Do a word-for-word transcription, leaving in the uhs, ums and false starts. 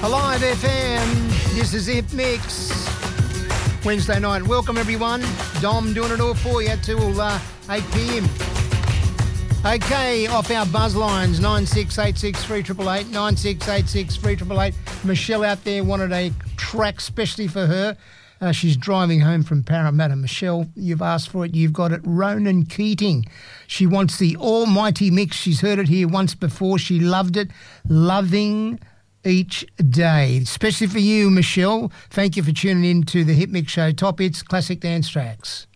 Alive F M, this is Hit Mix. Wednesday night. Welcome everyone. Dom doing it all for you till uh, eight p.m. Okay, off our buzz lines, nine six eight six three eight eight eight, nine six eight six three eight eight eight. Michelle out there wanted a track specially for her. Uh, she's driving home from Parramatta. Michelle, you've asked for it. You've got it. Ronan Keating. She wants the almighty mix. She's heard it here once before. She loved it. Loving each day. Especially for you, Michelle. Thank you for tuning in to the Hit Mix Show. Top hits, classic dance tracks.